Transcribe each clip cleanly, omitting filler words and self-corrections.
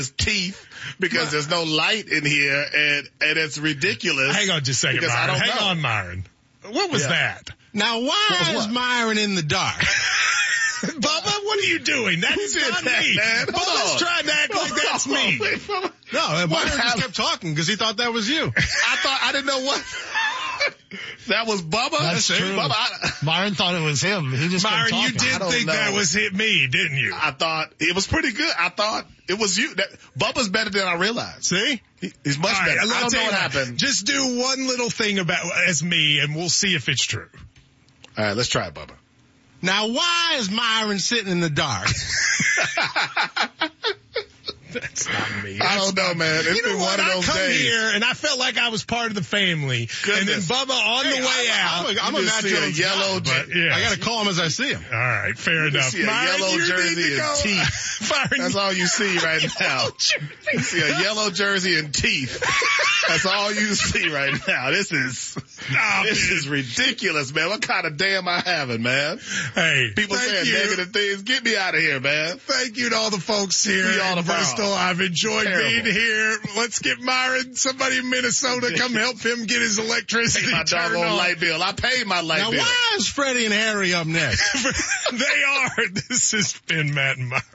his teeth because there's no light in here, and it's ridiculous. Hang on just a second, Myron. Hang on, Myron. What was that? Now, why is Myron in the dark? Bubba, what are you doing? That's not me. Man? Bubba's trying to act like that's me. No, Myron just kept talking because he thought that was you. I didn't know what. That was Bubba? That's true. Bubba, Myron thought it was him. He just Myron, kept you talking. did think that was me, didn't you? I thought it was pretty good. I thought it was you. Bubba's better than I realized. See? He's much better. I don't know what what happened. Just do one little thing as me, and we'll see if it's true. All right, let's try it, Bubba. Now, why is Myron sitting in the dark? That's not me. I don't know, man. It's been one of those I come days. here, and I felt like I was part of the family. Goodness. And then Bubba on the way out. I'm a Matt Jones yellow. guy, but I got to call him as I see him. All right, fair enough. See a Myron, yellow you jersey need to and go. teeth. Myron, That's all you see right now. You see a yellow jersey and teeth. That's all you see right now. This is ridiculous, man. What kind of day am I having, man? Hey, People saying negative things. Get me out of here, man. Thank you to all the folks here in Bristol. I've enjoyed being here. Let's get Myron, somebody in Minnesota, come help him get his electricity my turned doggone on. light bill. I paid my light Now, bill. why is Freddie and Harry up next? They are. This has been Matt and Myron.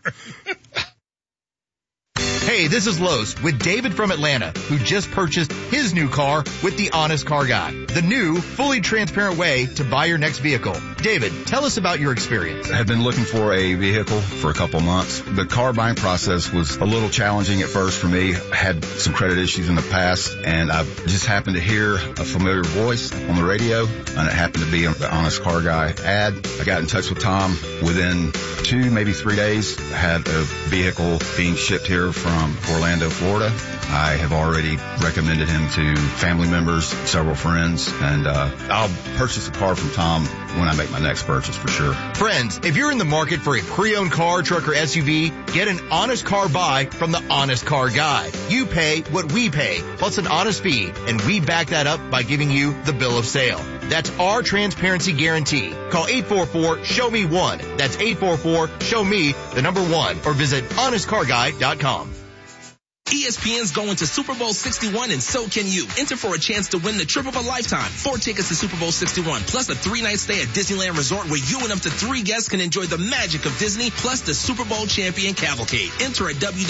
Hey, this is Lowe's with David from Atlanta, who just purchased his new car with the Honest Car Guy, the new, fully transparent way to buy your next vehicle. David, tell us about your experience. I had been looking for a vehicle for a couple months. The car buying process was a little challenging at first for me. I had some credit issues in the past, and I just happened to hear a familiar voice on the radio, and it happened to be the Honest Car Guy ad. I got in touch with Tom. Within 2, maybe 3 days, I had a vehicle being shipped here from Orlando, Florida. I have already recommended him to family members, several friends, and I'll purchase a car from Tom when I make my next purchase for sure. Friends, if you're in the market for a pre-owned car, truck, or SUV, get an honest car buy from the Honest Car Guy. You pay what we pay, plus an honest fee, and we back that up by giving you the bill of sale. That's our transparency guarantee. Call 844-SHOW-ME-1. That's 844-SHOW-ME1, or visit honestcarguy.com. ESPN's going to Super Bowl 61, and so can you. Enter for a chance to win the trip of a lifetime. 4 tickets to Super Bowl 61, plus a 3-night stay at Disneyland Resort where you and up to 3 guests can enjoy the magic of Disney, plus the Super Bowl champion cavalcade. Enter at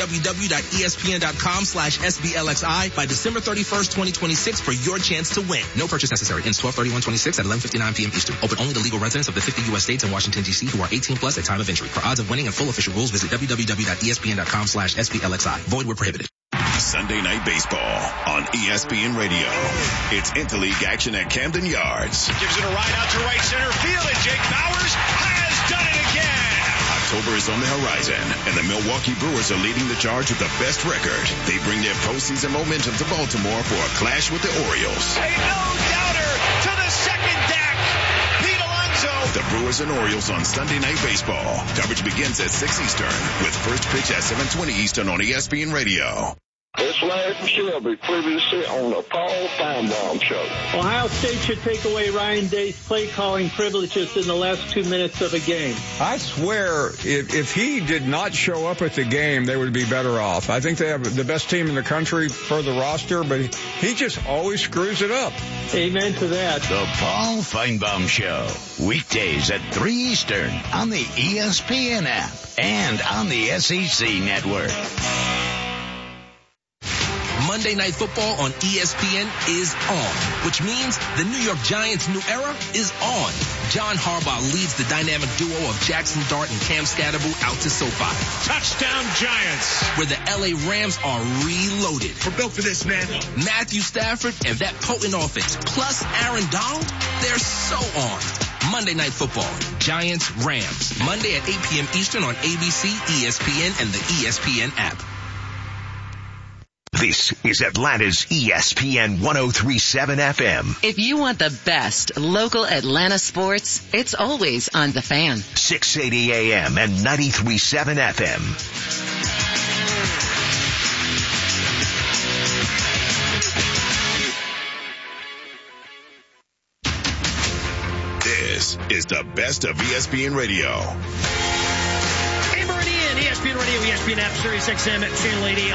www.espn.com/SBLXI by December 31st, 2026 for your chance to win. No purchase necessary. Ends 12/31/26 at 11:59 p.m. Eastern. Open only to legal residents of the 50 U.S. states and Washington, D.C. who are 18 plus at time of entry. For odds of winning and full official rules, visit www.espn.com/SBLXI. Void where prohibited. Sunday Night Baseball on ESPN Radio. It's interleague action at Camden Yards. Gives it a ride out to right center field, and Jake Bauers has done it again. October is on the horizon, and the Milwaukee Brewers are leading the charge with the best record. They bring their postseason momentum to Baltimore for a clash with the Orioles. A no-doubter to the second deck. Pete Alonso. The Brewers and Orioles on Sunday Night Baseball. Coverage begins at 6 Eastern, with first pitch at 7:20 Eastern on ESPN Radio. It's Larry Shelby, previously on the Paul Feinbaum Show. Ohio State should take away Ryan Day's play calling privileges in the last 2 minutes of a game. I swear, if he did not show up at the game, they would be better off. I think they have the best team in the country for the roster, but he just always screws it up. Amen to that. The Paul Feinbaum Show, weekdays at 3 Eastern on the ESPN app and on the SEC Network. Monday Night Football on ESPN is on, which means the New York Giants' new era is on. John Harbaugh leads the dynamic duo of Jackson Dart and Cam Scatterbo out to SoFi. Touchdown Giants. Where the LA Rams are reloaded. We're built for this, man. Matthew Stafford and that potent offense, plus Aaron Donald, they're so on. Monday Night Football, Giants, Rams. Monday at 8 p.m. Eastern on ABC, ESPN, and the ESPN app. This is Atlanta's ESPN 103.7 FM. If you want the best local Atlanta sports, it's always on The Fan. 680 AM and 93.7 FM. This is the best of ESPN Radio. Hey, Meridian, ESPN Radio, ESPN app, Sirius XM, Channel 80.